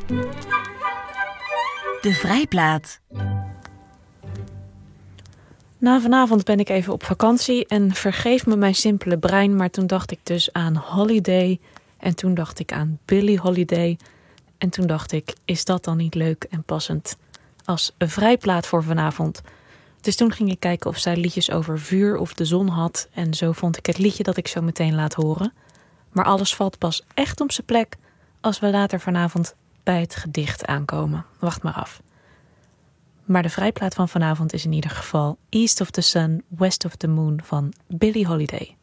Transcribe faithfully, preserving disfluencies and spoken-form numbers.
De vrijplaat. Nou, vanavond ben ik even op vakantie en vergeef me mijn simpele brein, maar toen dacht ik dus aan Holiday en toen dacht ik aan Billie Holiday en toen dacht ik, is dat dan niet leuk en passend als een vrijplaat voor vanavond? Dus toen ging ik kijken of zij liedjes over vuur of de zon had en zo vond ik het liedje dat ik zo meteen laat horen. Maar alles valt pas echt op zijn plek als we later vanavond bij het gedicht aankomen. Wacht maar af. Maar de vrijplaat van vanavond is in ieder geval East of the Sun, West of the Moon van Billie Holiday.